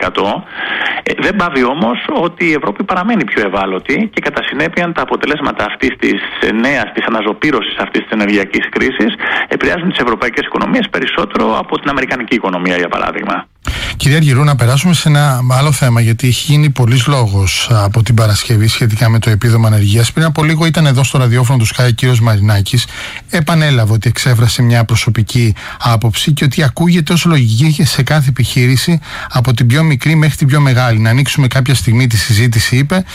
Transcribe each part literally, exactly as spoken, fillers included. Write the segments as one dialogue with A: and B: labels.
A: εκατό. Ε, δεν πάβει όμως ότι η Ευρώπη παραμένει πιο ευάλωτη και κατά συνέπεια τα αποτελέσματα αυτής της νέας, της αναζωπήρωσης αυτής της ενεργειακής κρίσης επηρεάζουν τις ευρωπαϊκές οικονομίες περισσότερο από την αμερικανική οικονομία, για παράδειγμα.
B: Κυρία Αργυρού, να περάσουμε σε ένα άλλο θέμα, γιατί έχει γίνει πολλής λόγος από την Παρασκευή σχετικά με το επίδομα ανεργίας. Πριν από λίγο ήταν εδώ στο ραδιόφωνο του Sky ο κύριος Μαρινάκης. Επανέλαβε ότι εξέφρασε μια προσωπική άποψη και ότι ακούγεται ως λογική σε κάθε επιχείρηση, από την πιο μικρή μέχρι την πιο μεγάλη. Να ανοίξουμε κάποια στιγμή τη συζήτηση, είπε,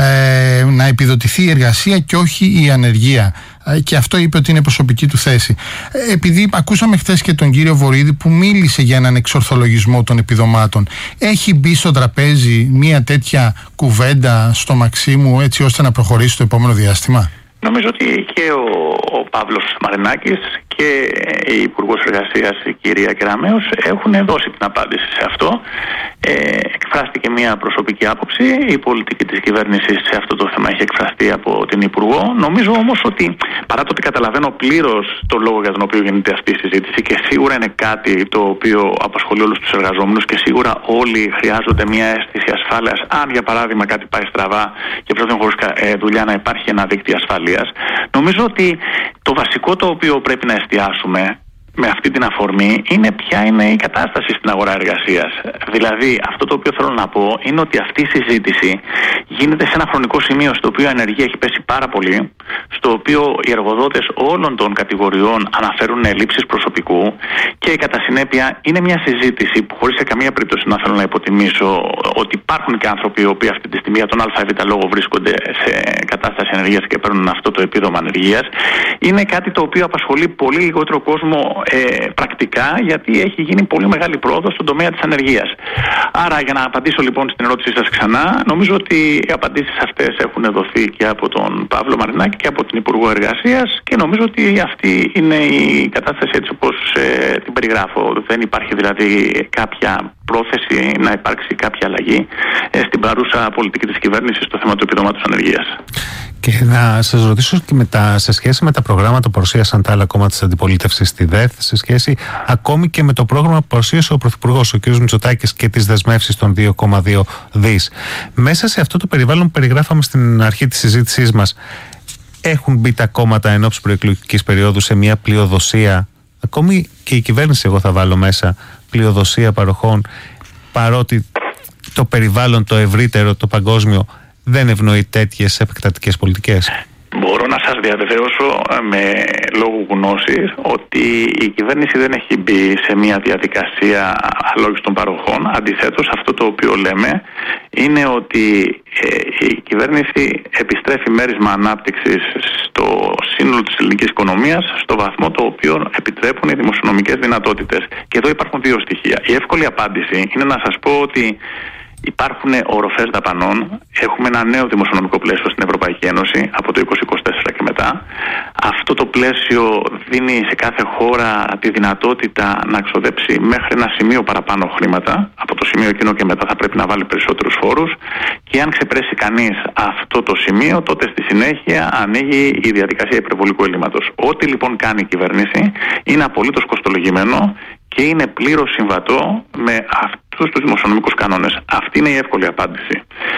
B: ε, να επιδοτηθεί η εργασία και όχι η ανεργία. Και αυτό είπε ότι είναι προσωπική του θέση. Επειδή ακούσαμε χθες και τον κύριο Βορίδη που μίλησε για έναν εξορθολογισμό των επιδομάτων, έχει μπει στο τραπέζι μια τέτοια κουβέντα στο Μαξίμου έτσι ώστε να προχωρήσει το επόμενο διάστημα?
A: Νομίζω ότι και ο, ο Παύλος Μαρινάκης και η Υπουργός Εργασίας, η κυρία Κεραμέως, έχουν δώσει την απάντηση σε αυτό. Ε, εκφράστηκε μια προσωπική άποψη. Η πολιτική της κυβέρνησης σε αυτό το θέμα έχει εκφραστεί από την Υπουργό. Νομίζω όμως ότι, παρά το ότι καταλαβαίνω πλήρως το λόγο για τον οποίο γίνεται αυτή η συζήτηση, και σίγουρα είναι κάτι το οποίο απασχολεί όλους τους εργαζόμενους και σίγουρα όλοι χρειάζονται μια αίσθηση ασφάλειας, αν για παράδειγμα κάτι πάει στραβά και πρέπει χωρίς δουλειά να υπάρχει ένα δίκτυο ασφαλείας. Νομίζω ότι το βασικό το οποίο πρέπει να εστιάσουμε με αυτή την αφορμή είναι ποια είναι η κατάσταση στην αγορά εργασίας. Δηλαδή, αυτό το οποίο θέλω να πω είναι ότι αυτή η συζήτηση γίνεται σε ένα χρονικό σημείο στο οποίο η ανεργία έχει πέσει πάρα πολύ, στο οποίο οι εργοδότες όλων των κατηγοριών αναφέρουν ελλείψεις προσωπικού και κατά συνέπεια είναι μια συζήτηση που, χωρίς σε καμία περίπτωση να θέλω να υποτιμήσω ότι υπάρχουν και άνθρωποι οι οποίοι αυτή τη στιγμή για τον ΑΒ λόγο βρίσκονται σε κατάσταση ανεργίας και παίρνουν αυτό το επίδομα ανεργίας. Είναι κάτι το οποίο απασχολεί πολύ λιγότερο κόσμο Ε, πρακτικά, γιατί έχει γίνει πολύ μεγάλη πρόοδο στον τομέα της ανεργίας. Άρα, για να απαντήσω λοιπόν στην ερώτησή σας ξανά, νομίζω ότι οι απαντήσεις αυτές έχουν δοθεί και από τον Παύλο Μαρινάκη και από την Υπουργό Εργασίας και νομίζω ότι αυτή είναι η κατάσταση έτσι όπως ε, την περιγράφω. Δεν υπάρχει δηλαδή κάποια πρόθεση να υπάρξει κάποια αλλαγή ε, στην παρούσα πολιτική της κυβέρνησης στο θέμα του επιδόματος ανεργίας.
C: Και να σας ρωτήσω και με τα, σε σχέση με τα προγράμματα που παρουσίασαν τα άλλα κόμματα της αντιπολίτευσης στη ΔΕΘ, σε σχέση ακόμη και με το πρόγραμμα που παρουσίασε ο Πρωθυπουργός, ο κ. Μητσοτάκης, και τις δεσμεύσεις των δύο κόμμα δύο δις. Μέσα σε αυτό το περιβάλλον που περιγράφαμε στην αρχή της συζήτησής μας, έχουν μπει τα κόμματα εν ώψη προεκλογικής περίοδου σε μια πλειοδοσία, ακόμη και η κυβέρνηση, εγώ θα βάλω μέσα, πλειοδοσία παροχών, παρότι το περιβάλλον, το ευρύτερο, το παγκόσμιο, δεν ευνοεί τέτοιες επεκτατικές πολιτικές?
A: Μπορώ να σας διαβεβαίωσω με λόγου γνώσης ότι η κυβέρνηση δεν έχει μπει σε μια διαδικασία αλόγης των παροχών. Αντιθέτως, αυτό το οποίο λέμε είναι ότι ε, η κυβέρνηση επιστρέφει μέρισμα ανάπτυξης στο σύνολο της ελληνικής οικονομίας στο βαθμό το οποίο επιτρέπουν οι δημοσιονομικές δυνατότητες. Και εδώ υπάρχουν δύο στοιχεία. Η εύκολη απάντηση είναι να σας πω ότι υπάρχουν οροφές δαπανών. Έχουμε ένα νέο δημοσιονομικό πλαίσιο στην Ευρωπαϊκή Ένωση από το είκοσι είκοσι τέσσερα και μετά. Αυτό το πλαίσιο δίνει σε κάθε χώρα τη δυνατότητα να ξοδέψει μέχρι ένα σημείο παραπάνω χρήματα. Από το σημείο εκείνο και μετά θα πρέπει να βάλει περισσότερους φόρους. Και αν ξεπεράσει κανείς αυτό το σημείο, τότε στη συνέχεια ανοίγει η διαδικασία υπερβολικού ελλείμματος. Ό,τι λοιπόν κάνει η κυβέρνηση είναι απολύτως κοστολογημένο και είναι πλήρως συμβατό με αυτούς τους δημοσιονομικούς κανόνες. Αυτή είναι η εύκολη απάντηση.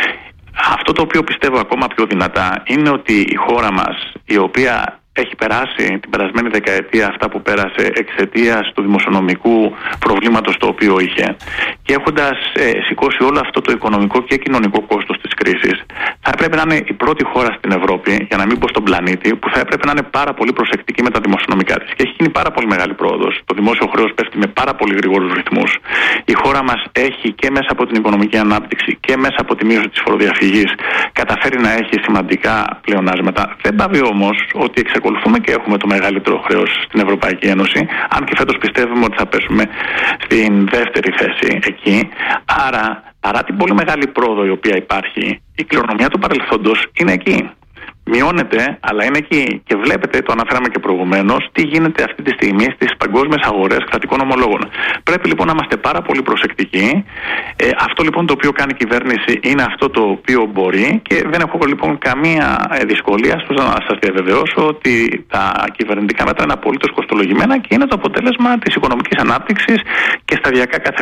A: Αυτό το οποίο πιστεύω ακόμα πιο δυνατά είναι ότι η χώρα μας, η οποία έχει περάσει την περασμένη δεκαετία αυτά που πέρασε εξαιτίας του δημοσιονομικού προβλήματος το οποίο είχε και έχοντας ε, σηκώσει όλο αυτό το οικονομικό και κοινωνικό κόστος της κρίσης, θα έπρεπε να είναι η πρώτη χώρα στην Ευρώπη, για να μην πω στον πλανήτη, που θα έπρεπε να είναι πάρα πολύ προσεκτική με τα δημοσιονομικά της. Και έχει γίνει πάρα πολύ μεγάλη πρόοδος. Το δημόσιο χρέος πέφτει με πάρα πολύ γρήγορους ρυθμούς. Η χώρα μας έχει και μέσα από την οικονομική ανάπτυξη και μέσα από τη μείωση της φοροδιαφυγής καταφέρει να έχει σημαντικά πλεονάσματα. Δεν πάβει όμως ότι εξακολουθούμε και έχουμε το μεγαλύτερο χρέος στην Ευρωπαϊκή Ένωση, αν και φέτος πιστεύουμε ότι θα πέσουμε στην δεύτερη θέση εκεί. Άρα, παρά την πολύ μεγάλη πρόοδο η οποία υπάρχει, η κληρονομιά του παρελθόντος είναι εκεί. Μειώνεται, αλλά είναι εκεί. Και βλέπετε, το αναφέραμε και προηγουμένως, τι γίνεται αυτή τη στιγμή στις παγκόσμιες αγορές κρατικών ομολόγων. Πρέπει λοιπόν να είμαστε πάρα πολύ προσεκτικοί. Ε, αυτό λοιπόν το οποίο κάνει η κυβέρνηση είναι αυτό το οποίο μπορεί και δεν έχω λοιπόν καμία δυσκολία στο να σας διαβεβαιώσω ότι τα κυβερνητικά μέτρα είναι απολύτως κοστολογημένα και είναι το αποτέλεσμα της οικονομικής ανάπτυξης και σταδιακά κάθε χρόνο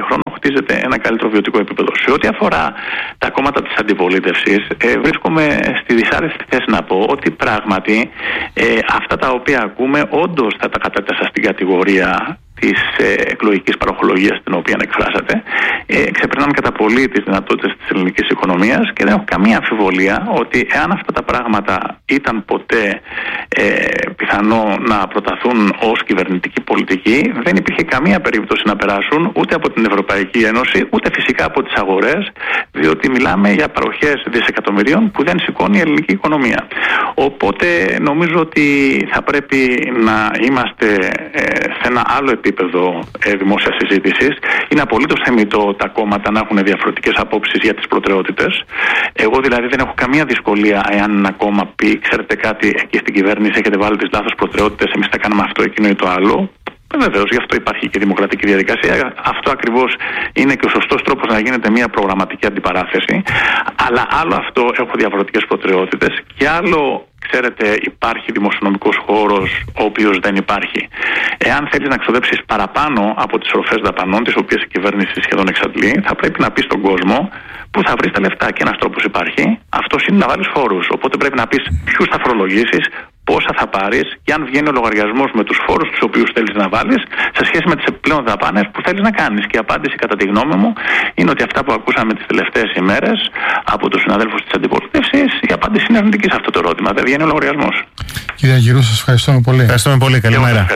A: χτίζεται ένα καλύτερο βιωτικό επίπεδο. Σε ό,τι αφορά τα κόμματα της αντιπολίτευσης, ε, βρίσκομαι στη δυσάρεστη θέση να πω ότι πράγματι ε, αυτά τα οποία ακούμε όντως θα τα κατέτασα στην κατηγορία της ε, εκλογικής παροχολογίας την οποία εκφράσατε, ε, ξεπερνάνε κατά πολύ τις δυνατότητες της ελληνικής οικονομίας και δεν έχω καμία αμφιβολία ότι εάν αυτά τα πράγματα ήταν ποτέ ε, πιθανό να προταθούν ως κυβερνητική πολιτική, δεν υπήρχε καμία περίπτωση να περάσουν ούτε από την Ευρωπαϊκή Ένωση ούτε φυσικά από τις αγορές, διότι μιλάμε για παροχές δισεκατομμυρίων που δεν σηκώνει η ελληνική οικονομία. Οπότε νομίζω ότι θα πρέπει να είμαστε ε, σε ένα άλλο επίπεδο ε, δημόσιας συζήτησης. Είναι απολύτως θεμιτό τα κόμματα να έχουν διαφορετικές απόψεις για τις προτεραιότητες. Εγώ δηλαδή δεν έχω καμία δυσκολία εάν ένα κόμμα πει, ξέρετε κάτι, εκεί στην κυβέρνηση έχετε βάλει τις λάθος προτεραιότητες, εμείς θα κάνουμε αυτό, εκείνο ή το άλλο. Βεβαίως, γι' αυτό υπάρχει και δημοκρατική διαδικασία. Αυτό ακριβώς είναι και ο σωστός τρόπος να γίνεται μια προγραμματική αντιπαράθεση. Αλλά άλλο αυτό, έχω διαφορετικές προτεραιότητες, και άλλο, ξέρετε, υπάρχει δημοσιονομικός χώρος ο οποίος δεν υπάρχει. Εάν θέλεις να ξοδέψεις παραπάνω από τις οροφές δαπανών, τις οποίες η κυβέρνηση σχεδόν εξαντλεί, θα πρέπει να πεις στον κόσμο πού θα βρεις τα λεφτά. Και ένας τρόπος υπάρχει. Αυτός είναι να βάλεις φόρους. Οπότε πρέπει να πεις ποιους θα φορολογήσεις, πόσα θα πάρεις και αν βγαίνει ο λογαριασμός με τους φόρους τους οποίους θέλεις να βάλεις σε σχέση με τις επιπλέον δαπάνες που θέλεις να κάνεις. Και η απάντηση, κατά τη γνώμη μου, είναι ότι αυτά που ακούσαμε τις τελευταίες ημέρες από τους συναδέλφους της αντιπολίτευσης, η απάντηση είναι αρνητική σε αυτό το ερώτημα. Δεν βγαίνει ο λογαριασμός.
B: Κύριε Αργυρού, σας ευχαριστούμε πολύ.
C: Ευχαριστούμε πολύ. Καλημέρα.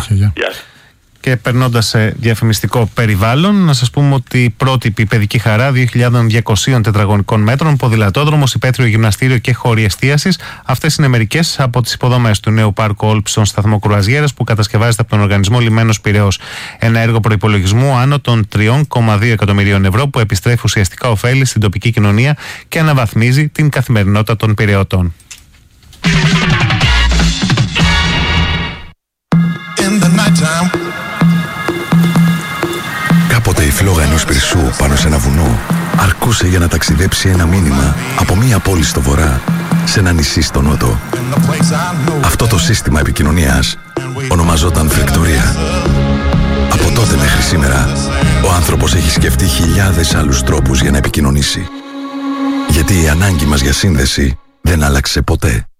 C: Και περνώντας σε διαφημιστικό περιβάλλον, να σας πούμε ότι πρότυπη παιδική χαρά δύο χιλιάδες διακόσια τετραγωνικών μέτρων, ποδηλατόδρομος, υπαίθριο γυμναστήριο και χώροι εστίασης. Αυτές είναι μερικές από τις υποδομές του νέου πάρκου Όλπ στον σταθμό Κρουαζιέρας που κατασκευάζεται από τον οργανισμό Λιμένος Πειραιώς. Ένα έργο προϋπολογισμού άνω των τρία κόμμα δύο εκατομμυρίων ευρώ που επιστρέφει ουσιαστικά ωφέλη στην τοπική κοινωνία και αναβαθμίζει την καθημερινότητα των Πειραιωτών.
D: Κάποτε η φλόγα ενός πυρσού πάνω σε ένα βουνό αρκούσε για να ταξιδέψει ένα μήνυμα από μία πόλη στο βορρά σε ένα νησί στο νότο. Αυτό το σύστημα επικοινωνίας ονομαζόταν φρεκτορία. Από τότε μέχρι σήμερα ο άνθρωπος έχει σκεφτεί χιλιάδες άλλους τρόπους για να επικοινωνήσει. Γιατί η ανάγκη μας για σύνδεση δεν άλλαξε ποτέ.